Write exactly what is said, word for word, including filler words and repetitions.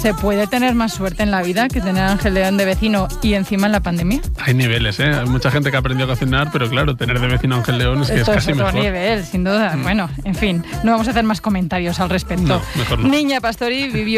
¿Se puede tener más suerte en la vida que tener a Ángel León de vecino y encima en la pandemia? Hay niveles, ¿eh? Hay mucha gente que ha aprendido a cocinar, pero claro, tener de vecino a Ángel León es que Esto es casi es otro mejor. nivel, sin duda. Mm. Bueno, en fin, no vamos a hacer más comentarios al respecto. No, mejor no. Niña Pastori vivió